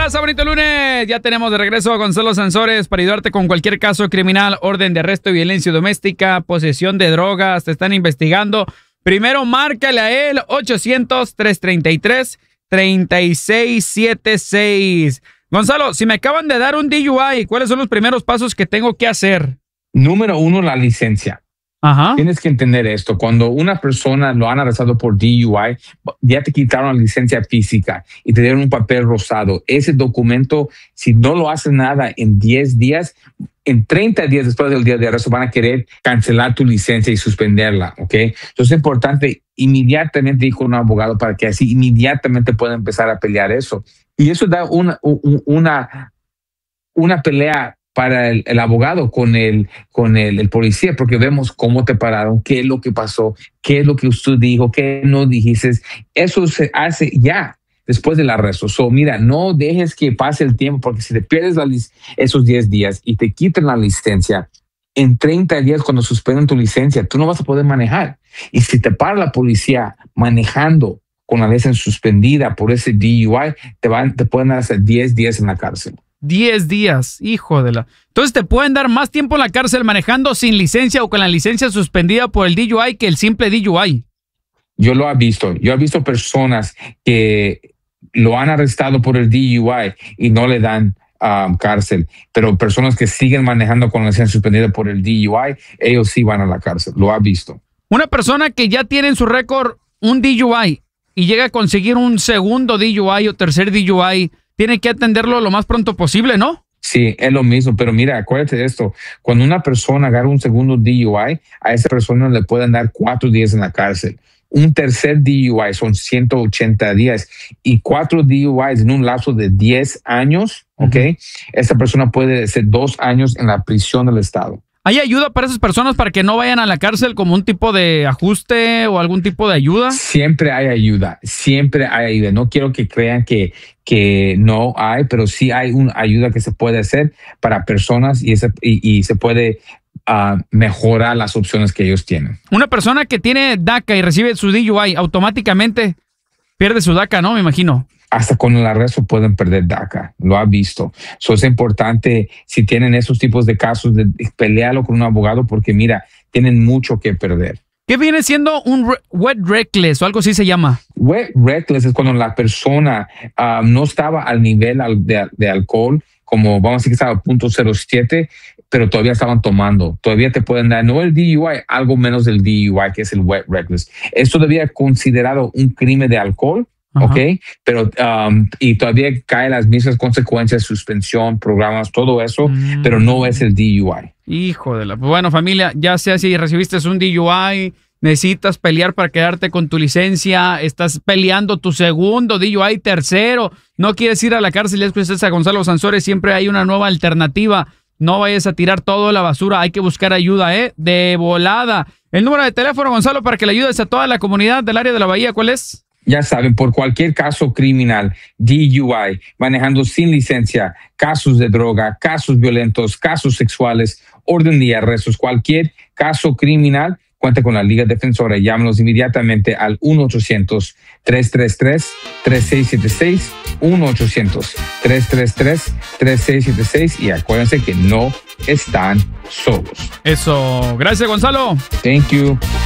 raza, bonito lunes. Ya tenemos de regreso a Gonzalo Sansores para ayudarte con cualquier caso criminal, orden de arresto, violencia doméstica, posesión de drogas, te están investigando. Primero, márcale a él, 800-333-3676. Gonzalo, si me acaban de dar un DUI, ¿cuáles son los primeros pasos que tengo que hacer? Número 1, la licencia. Ajá. Tienes que entender esto. Cuando una persona lo han arrestado por DUI, ya te quitaron la licencia física y te dieron un papel rosado. Ese documento, si no lo haces nada en 10 días, en 30 días después del día de arresto van a querer cancelar tu licencia y suspenderla, ¿ok? Entonces es importante inmediatamente ir con un abogado para que así inmediatamente pueda empezar a pelear eso. Y eso da una pelea para el abogado con el policía, porque vemos cómo te pararon, qué es lo que pasó, qué es lo que usted dijo, qué no dijiste. Eso se hace ya después del arresto. Mira, no dejes que pase el tiempo, porque si te pierdes esos 10 días y te quitan la licencia, en 30 días cuando suspenden tu licencia, tú no vas a poder manejar. Y si te para la policía manejando con la licencia suspendida por ese DUI, te pueden dar hasta 10 días en la cárcel. 10 días, hijo de la... Entonces te pueden dar más tiempo en la cárcel manejando sin licencia o con la licencia suspendida por el DUI que el simple DUI. Yo lo he visto. Yo he visto personas que lo han arrestado por el DUI y no le dan cárcel, pero personas que siguen manejando con la licencia suspendida por el DUI, ellos sí van a la cárcel. Lo he visto. Una persona que ya tiene en su récord un DUI y llega a conseguir un segundo DUI o tercer DUI, tiene que atenderlo lo más pronto posible, ¿no? Sí, es lo mismo, pero mira, acuérdate de esto. Cuando una persona agarra un segundo DUI, a esa persona le pueden dar 4 días en la cárcel. Un tercer DUI son 180 días y 4 DUIs en un lapso de 10 años, ¿ok? Esa persona puede ser 2 años en la prisión del estado. ¿Hay ayuda para esas personas para que no vayan a la cárcel, como un tipo de ajuste o algún tipo de ayuda? Siempre hay ayuda, siempre hay ayuda. No quiero que crean que no hay, pero sí hay una ayuda que se puede hacer para personas y se puede mejorar las opciones que ellos tienen. Una persona que tiene DACA y recibe su DUI, automáticamente pierde su DACA, ¿no? Me imagino. Hasta con el arresto pueden perder DACA, lo ha visto. Es importante, si tienen esos tipos de casos, de pelearlo con un abogado, porque mira, tienen mucho que perder. ¿Qué viene siendo un wet reckless o algo así se llama? Wet reckless es cuando la persona no estaba al nivel de alcohol, como vamos a decir que estaba a 0.07, pero todavía estaban tomando. Todavía te pueden dar, no el DUI, algo menos del DUI, que es el wet reckless. Esto debía considerado un crimen de alcohol. ¿Ok? Pero y todavía cae las mismas consecuencias, suspensión, programas, todo eso, pero no es el DUI. Hijo de la... Bueno, familia, ya sea si recibiste un DUI, necesitas pelear para quedarte con tu licencia, estás peleando tu segundo DUI, tercero, no quieres ir a la cárcel, ya escuchaste a Gonzalo Sansores, siempre hay una nueva alternativa. No vayas a tirar todo a la basura, hay que buscar ayuda, de volada. El número de teléfono, Gonzalo, para que le ayudes a toda la comunidad del área de la Bahía, ¿cuál es? Ya saben, por cualquier caso criminal, DUI, manejando sin licencia, casos de droga, casos violentos, casos sexuales, orden de arrestos, cualquier caso criminal, cuenta con la Liga Defensora. Llámenos inmediatamente al 1-800-333-3676, 1-800-333-3676 y acuérdense que no están solos. Eso. Gracias, Gonzalo. Thank you.